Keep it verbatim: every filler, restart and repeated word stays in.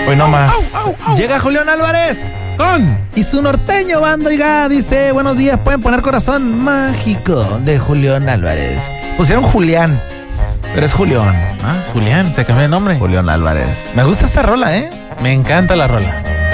Hoy no más. Llega Julián Álvarez con y su norteño bando, oiga, dice, buenos días, pueden poner corazón mágico de Julián Álvarez. Pusieron Julián, pero es Julián. Ah, Julián, se cambió de nombre. Julián Álvarez. Me gusta esta rola, ¿eh? Me encanta la rola.